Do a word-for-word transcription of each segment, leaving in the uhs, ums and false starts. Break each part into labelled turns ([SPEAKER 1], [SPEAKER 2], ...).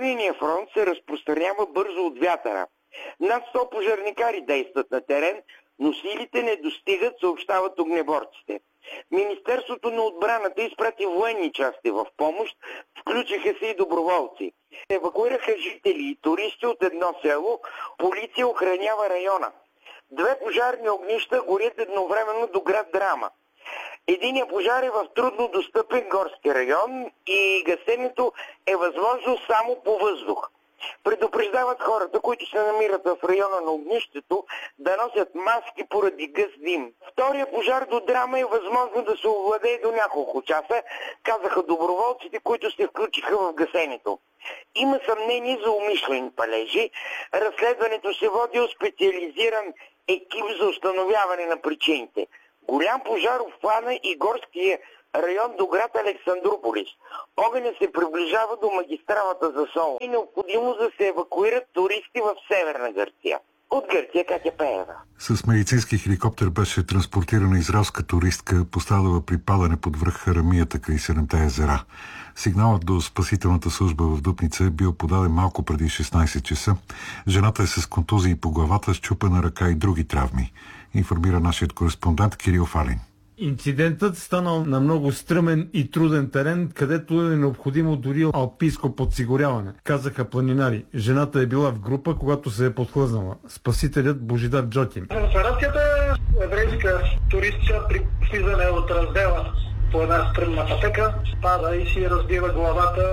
[SPEAKER 1] огнения фронт се разпространява бързо от вятъра. Над сто пожарникари действат на терен, но силите не достигат, съобщават огнеборците. Министерството на отбраната изпрати военни части в помощ, включиха се и доброволци. Евакуираха жители и туристи от едно село, полиция охранява района. Две пожарни огнища горят едновременно до град Драма. Единият пожар е в трудно достъпен горски район и гасенето е възможно само по въздух. Предупреждават хората, които се намират в района на огнището, да носят маски поради гъст дим. Втория пожар до Драма е възможно да се овладее до няколко часа, казаха доброволците, които се включиха в гасенето. Има съмнение за умишлени палежи. Разследването се води от специализиран екип за установяване на причините. Голям пожар обхвана и горския район до град Александруполис. Огънят се приближава до магистралата за Солун. И необходимо да се евакуират туристи в Северна Гърция. От Гърция Катя Пеева.
[SPEAKER 2] С медицински хеликоптер беше транспортирана израелска туристка, пострадала при падане под връх Харамията край Седемте езера. Сигналът до спасителната служба в Дупница е бил подаден малко преди шестнайсет часа. Жената е с контузии по главата, счупена ръка и други травми, информира нашият кореспондент Кирил Фалин.
[SPEAKER 3] Инцидентът станал на много стръмен и труден терен, където е необходимо дори алпийско подсигуряване, казаха планинари. Жената е била в група, когато се е подхлъзнала. Спасителят Божидар Джотин.
[SPEAKER 4] Операцията е еврейска туристка при слизане от раздела по една стръмна пътека, пада и си разбива главата,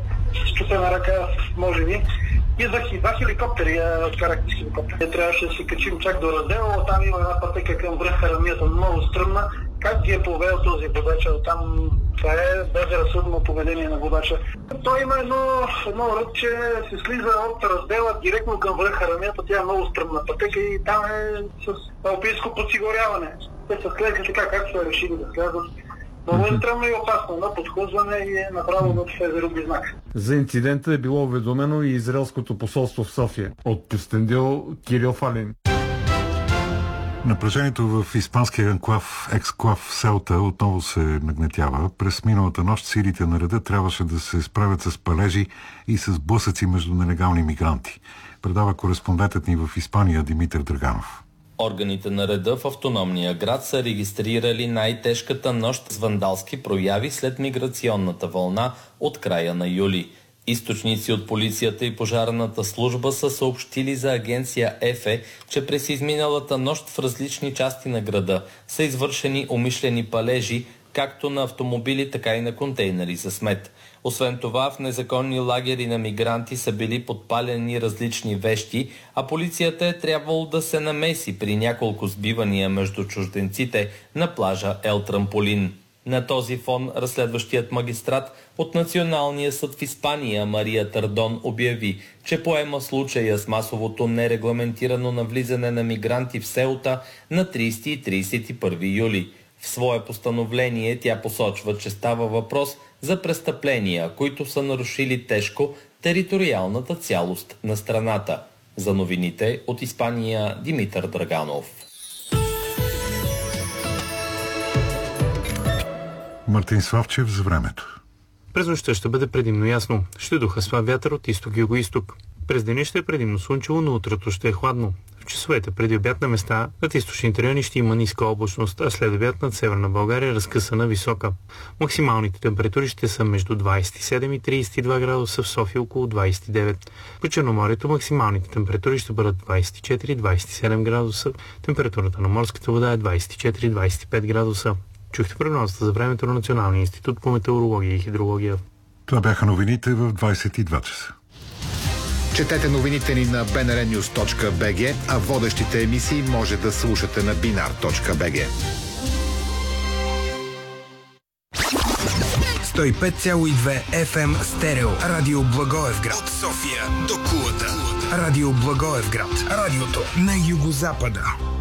[SPEAKER 4] счупена ръка, може би. Идвах и два хеликоптери, откарахме с хеликоптери. Трябваше да се качим чак до раздела, оттам има една пътека към връх Харамията, много стръмна. Как ги е повел този водача? Там това е безразсъдно поведение на водача. Той има едно, едно ръбче, се слиза от раздела директно към връх Харамията, тя е много стръмна пътека и там е с алпийско подсигуряване. Те се слезли така, както са решили да слязат. Много е стръмно и опасно, на подхлъзване и е направо в езеро Близнак.
[SPEAKER 3] За инцидента е било уведомено и израелското посолство в София. От Кюстендил Кирил Фалин.
[SPEAKER 2] Напрежението в испанския анклав, ексклав Селта отново се нагнетява. През миналата нощ силите на реда трябваше да се справят с палежи и с блъсъци между нелегални мигранти. Предава кореспондентът ни в Испания Димитър Драганов.
[SPEAKER 5] Органите на реда в автономния град са регистрирали най-тежката нощ с вандалски прояви след миграционната вълна от края на юли. Източници от полицията и пожарната служба са съобщили за агенция ЕФЕ, че през изминалата нощ в различни части на града са извършени умишлени палежи, както на автомобили, така и на контейнери за смет. Освен това, в незаконни лагери на мигранти са били подпалени различни вещи, а полицията е трябвало да се намеси при няколко сбивания между чужденците на плажа Ел Трамполин. На този фон разследващият магистрат от Националния съд в Испания Мария Тардон обяви, че поема случая с масовото нерегламентирано навлизане на мигранти в Селта на трийсети и трийсет и първи юли. В свое постановление тя посочва, че става въпрос за престъпления, които са нарушили тежко териториалната цялост на страната. За новините от Испания Димитър Драганов.
[SPEAKER 2] Мартин Славчев за времето.
[SPEAKER 6] През нощта ще бъде предимно ясно. Ще духа слаб вятър от изток и югоизток. През деня ще е предимно слънчево, но утрото ще е хладно. В часовете преди обяд на места над източните райони ще има ниска облачност, а след обяд над Северна България разкъсана висока. Максималните температури ще са между двайсет и седем и трийсет и два градуса, в София около двайсет и девет. По Черноморието максималните температури ще бъдат двайсет и четири до двайсет и седем градуса, температурата на морската вода е двайсет и четири до двайсет и пет градуса. Чухте прогнозата за времето на Националния институт по метеорология и хидрология.
[SPEAKER 2] Това бяха новините в двайсет и два часа.
[SPEAKER 7] Четете новините ни на би ен ар нюз точка би джи, а водещите емисии може да слушате на бинар точка би джи.
[SPEAKER 8] сто и пет цяло и две еф ем стерео. Радио Благоевград. От София до Кулата. Радио Благоевград. Радиото на югозапада.